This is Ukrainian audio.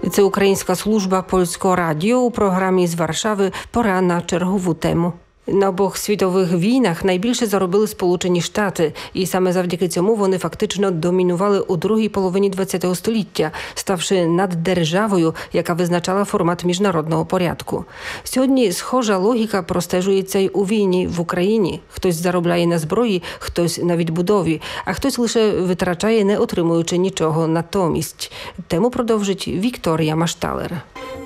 Це українська служба Польського радіо у програмі з Варшави «Пора на чергову тему». На обох світових війнах найбільше заробили Сполучені Штати, і саме завдяки цьому вони фактично домінували у другій половині ХХ століття, ставши наддержавою, яка визначала формат міжнародного порядку. Сьогодні схожа логіка простежується й у війні в Україні. Хтось заробляє на зброї, хтось на відбудові, а хтось лише витрачає, не отримуючи нічого натомість. Тему продовжить Вікторія Машталер.